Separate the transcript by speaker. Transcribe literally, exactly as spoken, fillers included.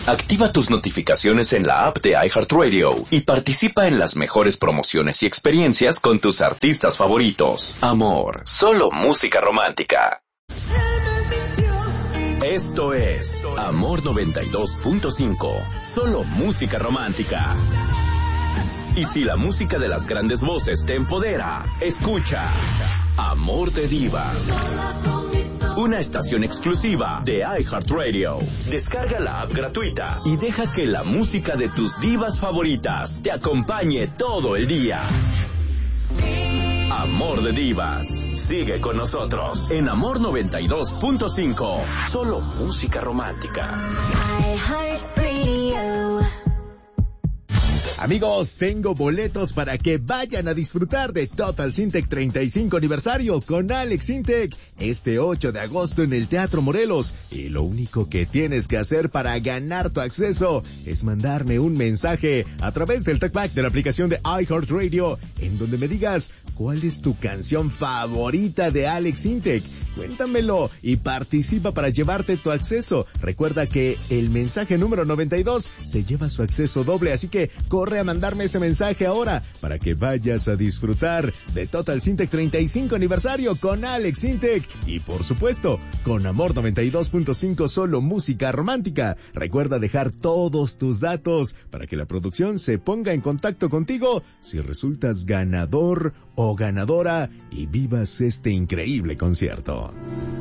Speaker 1: Activa tus notificaciones en la app de iHeartRadio y participa en las mejores promociones y experiencias con tus artistas favoritos. Amor, solo música romántica. Esto es Amor noventa y dos punto cinco, solo música romántica. Y si la música de las grandes voces te empodera, escucha Amor de Divas, una estación exclusiva de iHeartRadio. Descarga la app gratuita y deja que la música de tus divas favoritas te acompañe todo el día. Amor de Divas. Sigue con nosotros en Amor noventa y dos punto cinco. Solo música romántica.
Speaker 2: Amigos, tengo boletos para que vayan a disfrutar de Total Syntec treinta y cinco aniversario con Alex Sintek este ocho de agosto en el Teatro Morelos. Y lo único que tienes que hacer para ganar tu acceso es mandarme un mensaje a través del talkback de la aplicación de iHeartRadio, en donde me digas cuál es tu canción favorita de Alex Sintek. Cuéntamelo y participa para llevarte tu acceso. Recuerda que el mensaje número noventa y dos se lleva su acceso doble, así que corre a mandarme ese mensaje ahora para que vayas a disfrutar de Total Syntec treinta y cinco aniversario con Alex Sintek y, por supuesto, con Amor noventa y dos punto cinco, solo música romántica. Recuerda dejar todos tus datos para que la producción se ponga en contacto contigo si resultas ganador o ganadora y vivas este increíble concierto.